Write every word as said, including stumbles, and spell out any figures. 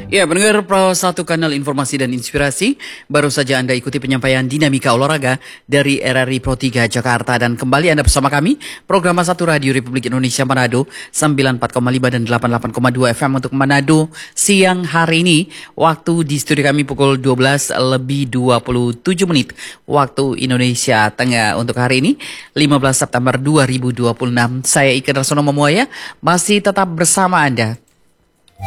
Ya, pendengar Pro satu Kanal Informasi dan Inspirasi, baru saja Anda ikuti penyampaian Dinamika Olahraga dari R R I Pro tiga Jakarta, dan kembali Anda bersama kami, program satu Radio Republik Indonesia Manado, sembilan puluh empat koma lima dan delapan puluh delapan koma dua F M untuk Manado siang hari ini. Waktu di studio kami pukul dua belas lebih dua puluh tujuh menit waktu Indonesia Tengah. Untuk hari ini, lima belas September dua ribu dua puluh enam, saya Iker Rasono Momoya masih tetap bersama Anda.